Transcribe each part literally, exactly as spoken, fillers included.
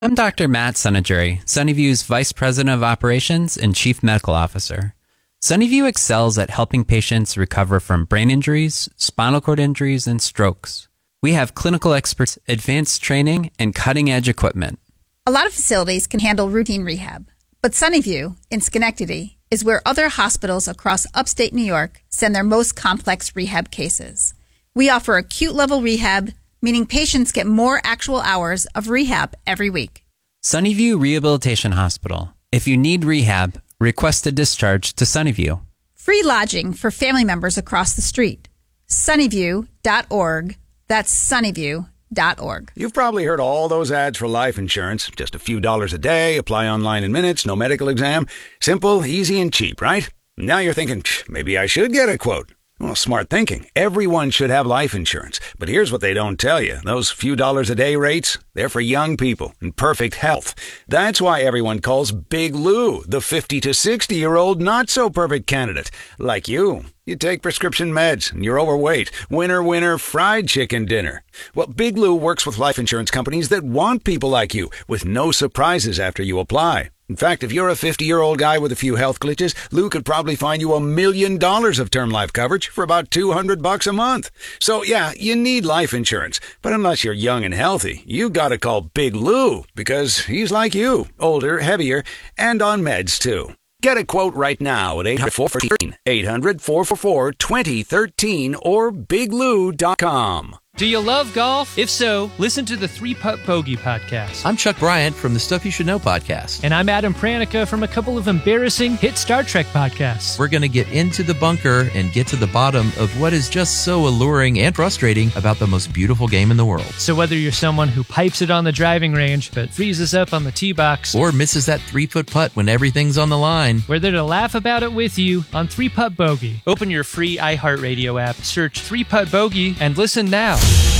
I'm Doctor Matt Sunnejury, Sunnyview's Vice President of Operations and Chief Medical Officer. Sunnyview excels at helping patients recover from brain injuries, spinal cord injuries, and strokes. We have clinical experts, advanced training, and cutting-edge equipment. A lot of facilities can handle routine rehab, but Sunnyview in Schenectady is where other hospitals across upstate New York send their most complex rehab cases. We offer acute-level rehab, meaning patients get more actual hours of rehab every week. Sunnyview Rehabilitation Hospital. If you need rehab, request a discharge to Sunnyview. Free lodging for family members across the street. Sunnyview dot org. That's sunnyview dot org. You've probably heard all those ads for life insurance. Just a few dollars a day, apply online in minutes, no medical exam. Simple, easy, and cheap, right? Now you're thinking, maybe I should get a quote. Well, smart thinking. Everyone should have life insurance. But here's what they don't tell you. Those few dollars a day rates, they're for young people in perfect health. That's why everyone calls Big Lou the fifty to sixty-year-old not-so-perfect candidate. Like you. You take prescription meds and you're overweight. Winner, winner, fried chicken dinner. Well, Big Lou works with life insurance companies that want people like you with no surprises after you apply. In fact, if you're a fifty-year-old guy with a few health glitches, Lou could probably find you a million dollars of term life coverage for about two hundred bucks a month. So yeah, you need life insurance. But unless you're young and healthy, you gotta call Big Lou because he's like you, older, heavier, and on meds too. Get a quote right now at eight hundred, four four four, eight hundred, four four four, two zero one three or big lou dot com. Do you love golf? If so, listen to the Three Putt Bogey podcast. I'm Chuck Bryant from the Stuff You Should Know podcast. And I'm Adam Pranica from a couple of embarrassing hit Star Trek podcasts. We're going to get into the bunker and get to the bottom of what is just so alluring and frustrating about the most beautiful game in the world. So whether you're someone who pipes it on the driving range but freezes up on the tee box, or misses that three-foot putt when everything's on the line, we're there to laugh about it with you on Three Putt Bogey. Open your free iHeartRadio app, search Three Putt Bogey, and listen now.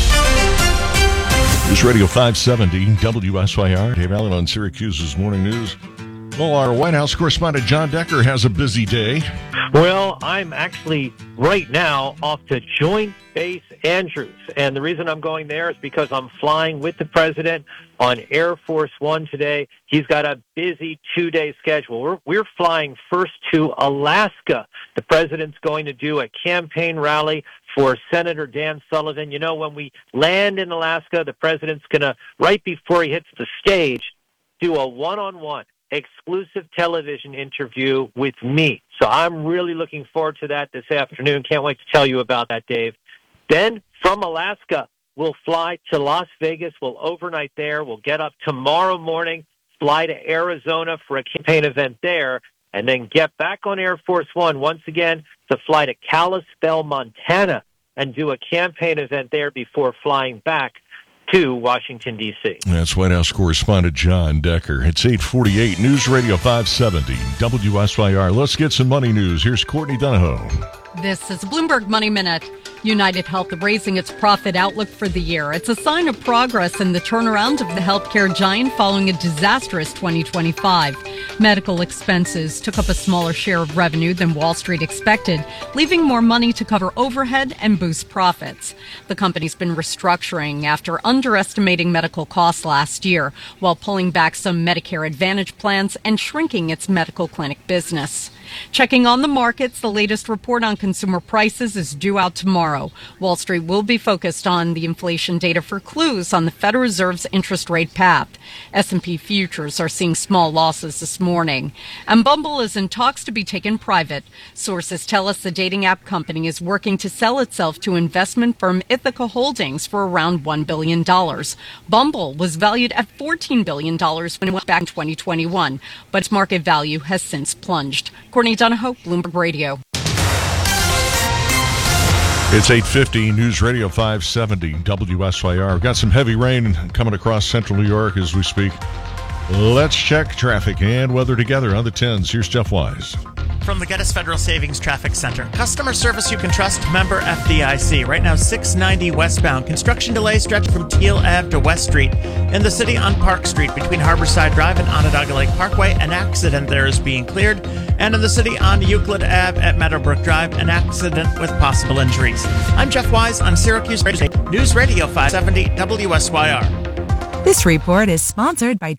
News Radio five seventy W S Y R. Dave Allen on Syracuse's Morning News. Well, our White House correspondent John Decker has a busy day. Well, I'm actually right now off to Joint Base Andrews. And the reason I'm going there is because I'm flying with the president on Air Force One today. He's got a busy two-day schedule. We're, we're flying first to Alaska. The president's going to do a campaign rally for Senator Dan Sullivan. You know, when we land in Alaska, the president's going to, right before he hits the stage, do a one-on-one exclusive television interview with me. So I'm really looking forward to that this afternoon. Can't wait to tell you about that, Dave. Then from Alaska, we'll fly to Las Vegas. We'll overnight there. We'll get up tomorrow morning, fly to Arizona for a campaign event there, and then get back on Air Force One once again to fly to Kalispell, Montana, and do a campaign event there before flying back to Washington, D C That's White House correspondent John Decker. It's eight forty-eight, News Radio five seventy, W S Y R. Let's get some money news. Here's Courtney Donahoe. This is Bloomberg Money Minute. United Health raising its profit outlook for the year. It's a sign of progress in the turnaround of the healthcare giant following a disastrous twenty twenty-five. Medical expenses took up a smaller share of revenue than Wall Street expected, leaving more money to cover overhead and boost profits. The company's been restructuring after underestimating medical costs last year, while pulling back some Medicare Advantage plans and shrinking its medical clinic business. Checking on the markets, the latest report on consumer prices is due out tomorrow. Wall Street will be focused on the inflation data for clues on the Federal Reserve's interest rate path. S and P futures are seeing small losses this morning. And Bumble is in talks to be taken private. Sources tell us the dating app company is working to sell itself to investment firm Ithaca Holdings for around one billion dollars. Bumble was valued at fourteen billion dollars when it went back in twenty twenty-one, but its market value has since plunged. Courtney Donahoe, Bloomberg Radio. It's eight fifty, News Radio five seventy, W S Y R. We've got some heavy rain coming across central New York as we speak. Let's check traffic and weather together on the tens. Here's Jeff Wise. From the Geddes Federal Savings Traffic Center. Customer service you can trust, member F D I C. Right now, six ninety westbound. Construction delay stretched from Teal Ave to West Street. In the city on Park Street between Harborside Drive and Onondaga Lake Parkway, an accident there is being cleared. And in the city on Euclid Ave at Meadowbrook Drive, an accident with possible injuries. I'm Jeff Wise on Syracuse Radio, News Radio five seventy W S Y R. This report is sponsored by